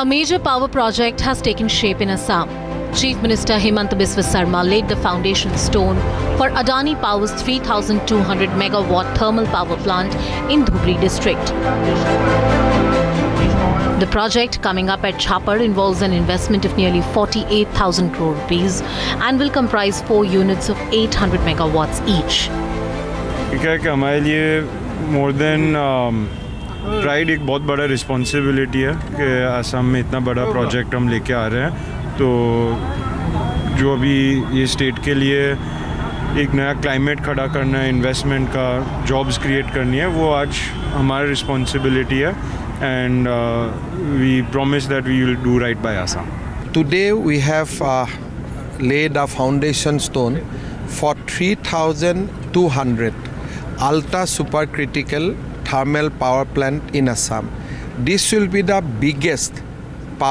A major power project has taken shape in Assam. Chief Minister Himanta Biswa Sarma laid the foundation stone for Adani Power's 3,200 megawatt thermal power plant in Dhubri district. The project coming up at Chhapar involves an investment of nearly 48,000 crore rupees and will comprise 4 units of 800 megawatts each. हमारे लिए more than pride एक बहुत बड़ा responsibility है कि असम में इतना बड़ा प्रोजेक्ट हम लेके आ रहे हैं। तो जो अभी ये स्टेट के लिए एक नया क्लाइमेट खड़ा करना है, इन्वेस्टमेंट का, जॉब्स क्रिएट करनी है, वो आज हमारी रिस्पॉन्सिबिलिटी है and we promise that we will do right bye Assam. Today we have laid a foundation stone for 3,200 ultra supercritical thermal power plant in Assam. This will be the biggest